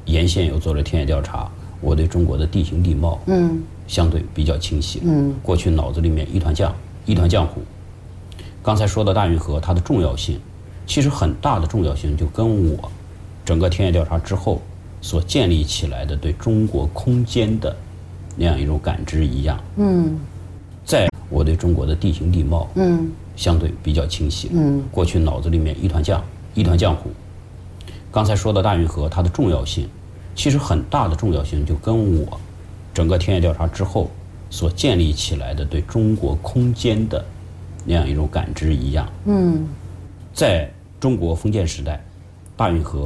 沿线又做了田野调查，我对中国的地形地貌相对比较清晰。过去脑子里面一团浆糊。刚才说到大运河，它的重要性，其实很大的重要性就跟我整个田野调查之后所建立起来的对中国空间的那样一种感知一样。在我对中国的地形地貌相对比较清晰。过去脑子里面一团浆糊。刚才说到大运河，它的重要性，其实很大的重要性就跟我整个田野调查之后所建立起来的对中国空间的那样一种感知一样。在中国封建时代，大运河